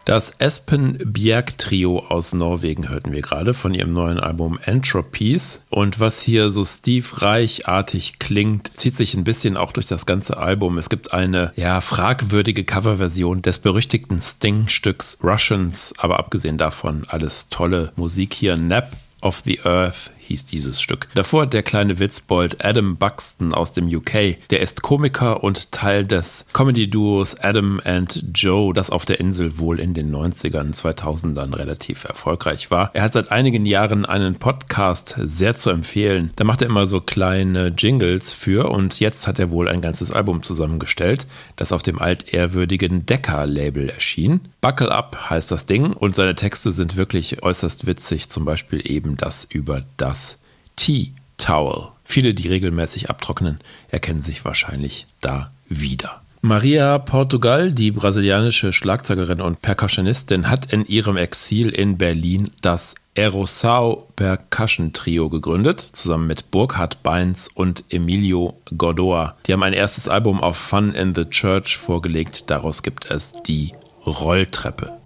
Das Espen Bjerg Trio aus Norwegen hörten wir gerade von ihrem neuen Album Entropies. Und was hier so Steve Reich-artig klingt, zieht sich ein bisschen auch durch das ganze Album. Es gibt eine fragwürdige Coverversion des berüchtigten Sting-Stücks Russians, aber abgesehen davon alles tolle Musik hier. Nap of the Earth hieß dieses Stück. Davor der kleine Witzbold Adam Buxton aus dem UK. Der ist Komiker und Teil des Comedy-Duos Adam and Joe, das auf der Insel wohl in den 90ern, 2000ern relativ erfolgreich war. Er hat seit einigen Jahren einen Podcast, sehr zu empfehlen. Da macht er immer so kleine Jingles für und jetzt hat er wohl ein ganzes Album zusammengestellt, das auf dem altehrwürdigen Decca-Label erschien. Buckle Up heißt das Ding und seine Texte sind wirklich äußerst witzig, zum Beispiel eben das über das Tea Towel. Viele, die regelmäßig abtrocknen, erkennen sich wahrscheinlich da wieder. Maria Portugal, die brasilianische Schlagzeugerin und Percussionistin, hat in ihrem Exil in Berlin das Erosao Percussion Trio gegründet, zusammen mit Burkhard Beins und Emilio Godoa. Die haben ein erstes Album auf Fun in the Church vorgelegt, daraus gibt es die Rolltreppe.